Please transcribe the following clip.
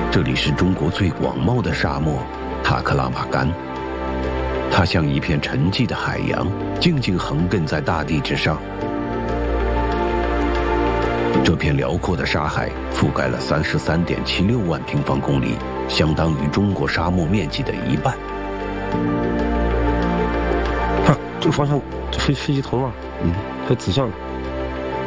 这里是中国最广袤的沙漠塔克拉玛干，它像一片沉寂的海洋，静静横亘在大地之上。这片辽阔的沙海覆盖了33.76万平方公里，相当于中国沙漠面积的1半。 看这个方向，飞机头嘛，它指向